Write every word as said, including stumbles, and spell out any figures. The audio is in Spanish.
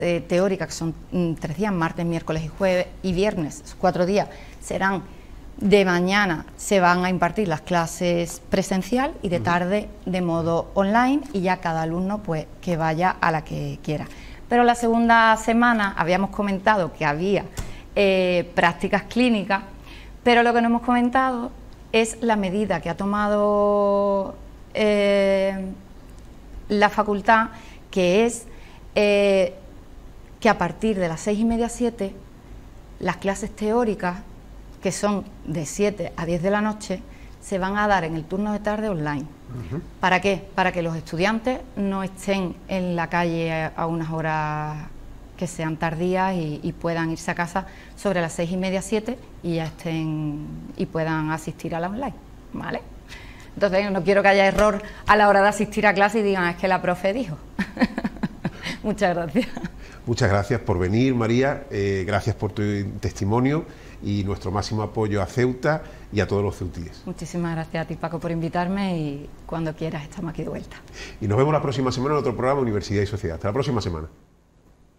eh, teórica, que son mm, tres días, martes, miércoles y jueves y viernes, cuatro días, serán de mañana, se van a impartir las clases presencial y de tarde de modo online, y ya cada alumno pues que vaya a la que quiera. Pero la segunda semana habíamos comentado que había eh, prácticas clínicas, pero lo que no hemos comentado es la medida que ha tomado eh, la facultad, que es eh, que a partir de las seis y media, siete, las clases teóricas, que son de siete a diez de la noche, se van a dar en el turno de tarde online. Uh-huh. ¿Para qué? Para que los estudiantes no estén en la calle a unas horas que sean tardías y, y puedan irse a casa sobre las seis y media, siete, y ya estén y puedan asistir a la online, ¿vale? Entonces no quiero que haya error a la hora de asistir a clase y digan, es que la profe dijo. Muchas gracias. Muchas gracias por venir, María, eh, gracias por tu testimonio y nuestro máximo apoyo a Ceuta y a todos los ceutíes. Muchísimas gracias a ti, Paco, por invitarme, y cuando quieras estamos aquí de vuelta. Y nos vemos la próxima semana en otro programa Universidad y Sociedad. Hasta la próxima semana.